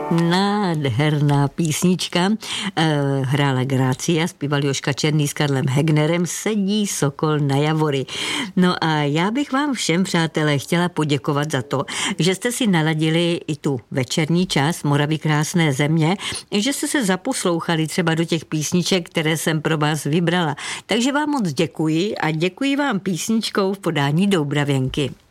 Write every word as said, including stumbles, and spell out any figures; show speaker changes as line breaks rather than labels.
Nádherná písnička. E, hrála Grácia, zpíval Jožka Černý s Karlem Hegnerem, Sedí sokol na javory. No a já bych vám všem, přátelé, chtěla poděkovat za to, že jste si naladili i tu večerní část Moravy krásné země, že jste se zaposlouchali třeba do těch písniček, které jsem pro vás vybrala. Takže vám moc děkuji a děkuji vám písničkou v podání Doubravěnky.